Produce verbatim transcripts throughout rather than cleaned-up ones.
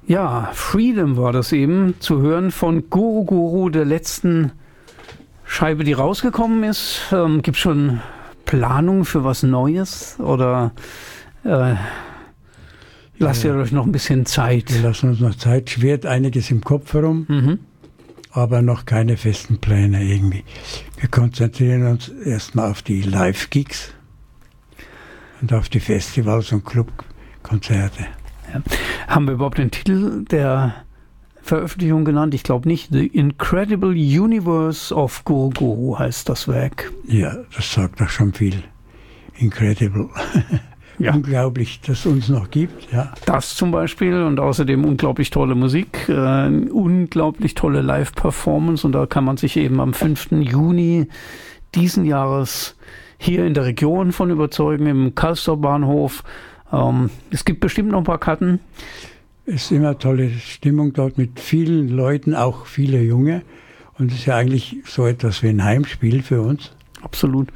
Ja, Freedom war das eben, zu hören von Guru Guru, der letzten Scheibe, die rausgekommen ist. Ähm, gibt es schon Planung für was Neues oder äh, lasst ihr euch noch ein bisschen Zeit? Wir lassen uns noch Zeit, schwirrt einiges im Kopf herum, mhm. aber noch keine festen Pläne irgendwie. Wir konzentrieren uns erstmal auf die Live-Gigs und auf die Festivals und Clubkonzerte. Ja. Haben wir überhaupt den Titel der Veröffentlichung genannt? Ich glaube nicht. The Incredible Universe of Guru Guru heißt das Werk. Ja, das sagt doch schon viel. Incredible. Ja. Unglaublich, dass es uns noch gibt. Ja. Das zum Beispiel und außerdem unglaublich tolle Musik, äh, unglaublich tolle Live-Performance und da kann man sich eben am fünften Juni diesen Jahres hier in der Region von überzeugen, im Karlstor Bahnhof. Ähm, es gibt bestimmt noch ein paar Karten. Es ist immer tolle Stimmung dort mit vielen Leuten, auch viele Junge. Und es ist ja eigentlich so etwas wie ein Heimspiel für uns. Absolut.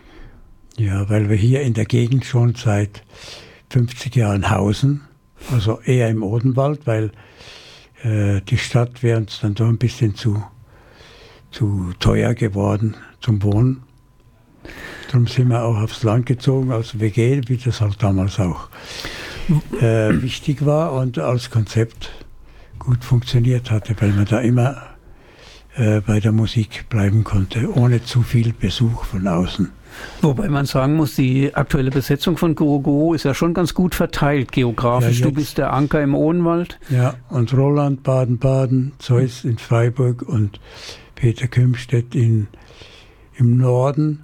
Ja, weil wir hier in der Gegend schon seit fünfzig Jahren hausen. Also eher im Odenwald, weil äh, die Stadt wäre uns dann doch ein bisschen zu, zu teuer geworden zum Wohnen. Darum sind wir auch aufs Land gezogen, als W G, wie das halt damals auch äh, wichtig war und als Konzept gut funktioniert hatte, weil man da immer äh, bei der Musik bleiben konnte, ohne zu viel Besuch von außen. Wobei man sagen muss, die aktuelle Besetzung von Guru Guru ist ja schon ganz gut verteilt geografisch. Ja, du bist der Anker im Odenwald. Ja, und Roland Baden-Baden, Zeus in Freiburg und Peter Kümstedt in, im Norden.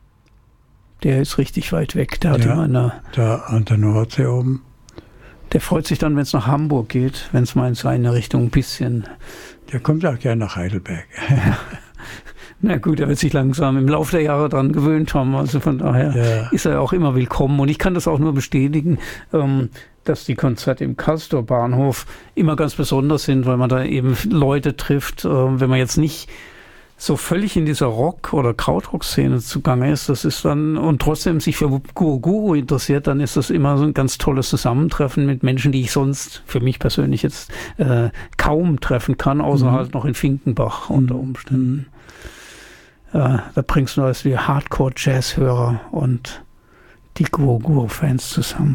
Der ist richtig weit weg. Der hat ja, immer eine, da an der Nordsee oben. Der freut sich dann, wenn es nach Hamburg geht, wenn es mal in seine Richtung ein bisschen... Der kommt auch gerne nach Heidelberg. Ja. Na gut, er wird sich langsam im Laufe der Jahre daran gewöhnt haben. Also von daher ja. ist er auch immer willkommen. Und ich kann das auch nur bestätigen, ähm, dass die Konzerte im Karlstor Bahnhof immer ganz besonders sind, weil man da eben Leute trifft. Äh, wenn man jetzt nicht so völlig in dieser Rock- oder Krautrock-Szene zugange ist, das ist dann, und trotzdem sich für Guru Guru interessiert, dann ist das immer so ein ganz tolles Zusammentreffen mit Menschen, die ich sonst für mich persönlich jetzt äh, kaum treffen kann, außer mhm. halt noch in Finkenbach unter Umständen. Äh, da bringst du als wie Hardcore-Jazz-Hörer und die Guru Guru-Fans zusammen.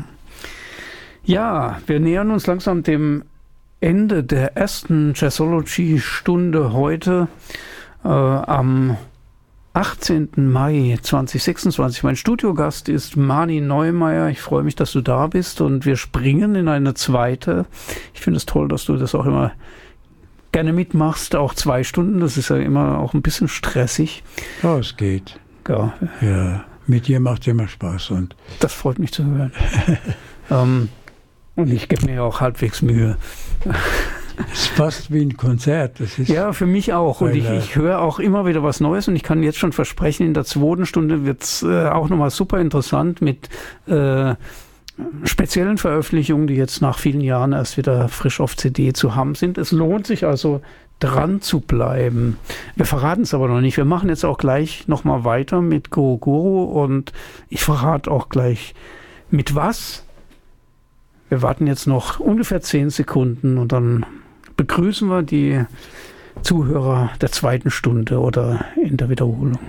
Ja, wir nähern uns langsam dem Ende der ersten Jazzology-Stunde heute. Äh, am achtzehnten Mai zweitausendsechsundzwanzig. Mein Studiogast ist Mani Neumeier. Ich freue mich, dass du da bist und wir springen in eine zweite. Ich finde es toll, dass du das auch immer gerne mitmachst, auch zwei Stunden. Das ist ja immer auch ein bisschen stressig. Ja, es geht. Ja, ja, mit dir macht es immer Spaß. Und das freut mich zu hören. ähm, und ich gebe mir auch halbwegs Mühe. Es ist fast wie ein Konzert. Das ist ja, für mich auch. Und ich, ich höre auch immer wieder was Neues und ich kann jetzt schon versprechen, in der zweiten Stunde wird es äh, auch nochmal super interessant mit äh, speziellen Veröffentlichungen, die jetzt nach vielen Jahren erst wieder frisch auf C D zu haben sind. Es lohnt sich also, dran zu bleiben. Wir verraten es aber noch nicht. Wir machen jetzt auch gleich nochmal weiter mit Guru Guru und ich verrate auch gleich mit was. Wir warten jetzt noch ungefähr zehn Sekunden und dann begrüßen wir die Zuhörer der zweiten Stunde oder in der Wiederholung.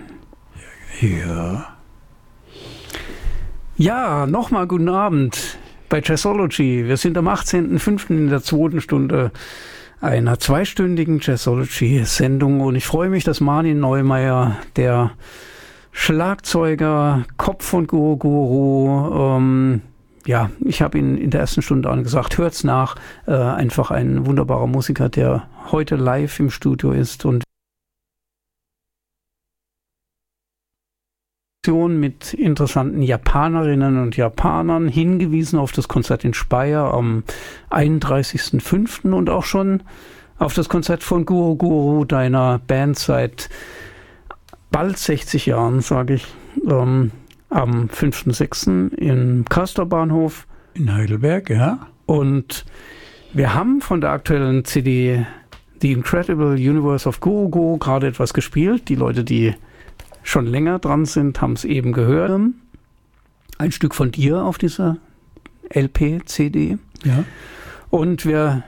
Ja. Ja, nochmal guten Abend bei Jazzology. Wir sind am achtzehnten fünften in der zweiten Stunde einer zweistündigen Jazzology-Sendung und ich freue mich, dass Mani Neumeier, der Schlagzeuger, Kopf von Guru Guru, ähm, ja, ich habe ihn in der ersten Stunde angesagt, hört's nach, äh, einfach ein wunderbarer Musiker, der heute live im Studio ist und mit interessanten Japanerinnen und Japanern hingewiesen auf das Konzert in Speyer am einunddreißigsten fünften und auch schon auf das Konzert von Guru Guru, deiner Band seit bald sechzig Jahren, sage ich, ähm, am fünften sechsten im Karlstor Bahnhof. In Heidelberg, ja. Und wir haben von der aktuellen C D The Incredible Universe of Guru Guru gerade etwas gespielt. Die Leute, die schon länger dran sind, haben es eben gehört. Ein Stück von dir auf dieser L P, C D. Ja. Und wir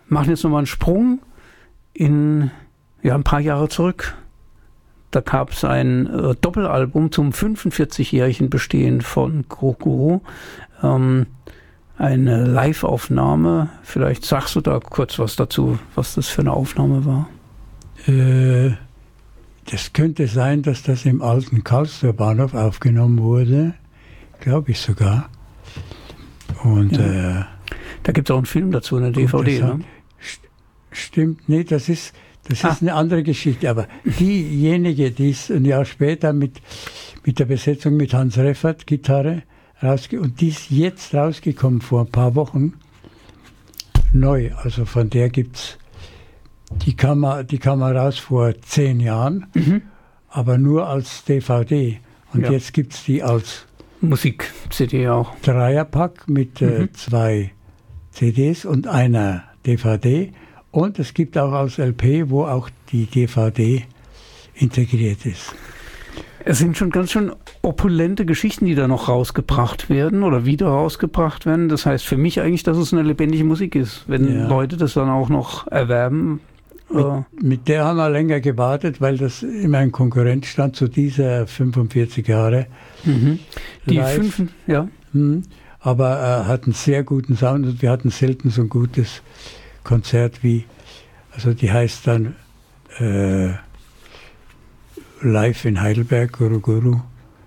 machen jetzt nochmal einen Sprung in ja, ein paar Jahre zurück. Da gab es ein äh, Doppelalbum zum fünfundvierzigjährigen Bestehen von Guruguru. Ähm, eine Live-Aufnahme. Vielleicht sagst du da kurz was dazu, was das für eine Aufnahme war. Äh, das könnte sein, dass das im alten Karlsruher Bahnhof aufgenommen wurde. Glaube ich sogar. Und ja. äh, da gibt es auch einen Film dazu, eine D V D. Ne? Stimmt, nee, das ist Das ist ah. eine andere Geschichte, aber diejenige, die ist ein Jahr später mit, mit der Besetzung mit Hans Reffert, Gitarre, rausge- und die ist jetzt rausgekommen vor ein paar Wochen, neu, also von der gibt es, die kam, die kam raus vor zehn Jahren, mhm. aber nur als D V D und ja. jetzt gibt es die als Musik-C D auch. Dreierpack mit mhm. äh, zwei C Ds und einer D V D. Und es gibt auch als L P, wo auch die D V D integriert ist. Es sind schon ganz schön opulente Geschichten, die da noch rausgebracht werden oder wieder rausgebracht werden. Das heißt für mich eigentlich, dass es eine lebendige Musik ist, wenn ja. Leute das dann auch noch erwerben. Mit, äh mit der haben wir länger gewartet, weil das immer ein Konkurrent stand zu dieser fünfundvierzig Jahre. Mhm. Die fünf, ja. Mhm. Aber äh, hat einen sehr guten Sound und wir hatten selten so ein gutes Konzert wie, also die heißt dann äh, Live in Heidelberg, Guruguru.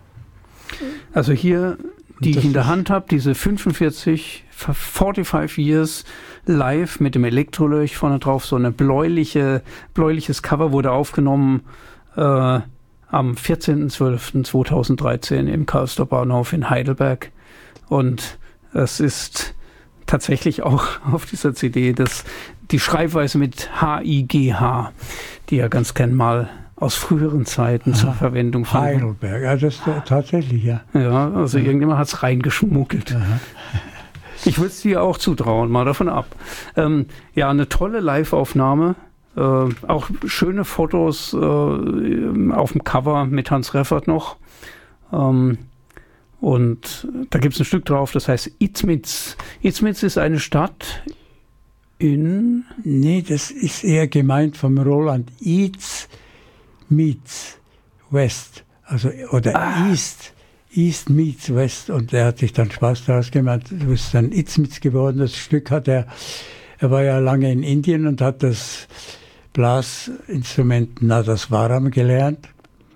Also hier, die ich in der Hand habe, diese fünfundvierzig, fünfundvierzig Years live mit dem Elektroleuch vorne drauf, so eine bläuliche, bläuliches Cover wurde aufgenommen äh, am vierzehnten zwölften zweitausenddreizehn im Karlsruher Bahnhof in Heidelberg. Und es ist tatsächlich auch auf dieser C D das, die Schreibweise mit H I G H, die ja ganz gern mal aus früheren Zeiten Aha, zur Verwendung von Heidelberg, ja, das ist tatsächlich, ja. Ja, also ja. irgendjemand hat es reingeschmuggelt. Aha. Ich würde es dir auch zutrauen, mal davon ab. Ähm, ja, eine tolle Live-Aufnahme, äh, auch schöne Fotos äh, auf dem Cover mit Hans Reffert noch. Ähm, Und da gibt es ein Stück drauf, das heißt Izmitz. Izmitz ist eine Stadt in... Nee, das ist eher gemeint vom Roland. Iz, Mitz, West. Also, oder ah. East, East meets West. Und er hat sich dann Spaß daraus gemacht. Du bist dann Izmitz geworden. Das Stück hat er... Er war ja lange in Indien und hat das Blasinstrument Nadaswaram gelernt.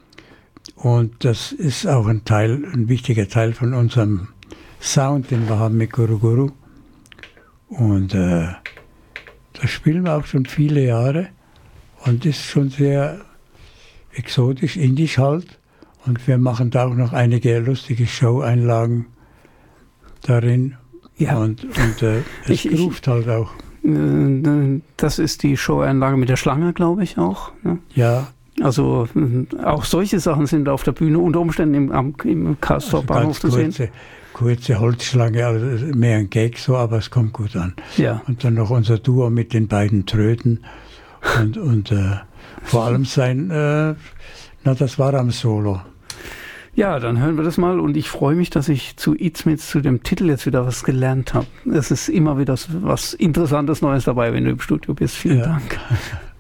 Und das ist auch ein Teil, ein wichtiger Teil von unserem Sound, den wir haben mit Guruguru. Und äh, das spielen wir auch schon viele Jahre und ist schon sehr exotisch, indisch halt. Und wir machen da auch noch einige lustige Show-Einlagen darin. Ja. Und, und äh, es ich, ruft halt auch. Das ist die Show-Einlage mit der Schlange, glaube ich auch. Ne? Ja. Also auch solche Sachen sind auf der Bühne unter Umständen im, am, im Karlsruher also Bahnhof zu kurze, sehen. Kurze Holzschlange, also mehr ein Gag so, aber es kommt gut an. Ja. Und dann noch unser Duo mit den beiden Tröten und, und äh, vor allem sein, äh, na das war am Solo. Ja, dann hören wir das mal und ich freue mich, dass ich zu Izmitz, zu dem Titel jetzt wieder was gelernt habe. Es ist immer wieder was Interessantes Neues dabei, wenn du im Studio bist. Vielen ja. Dank.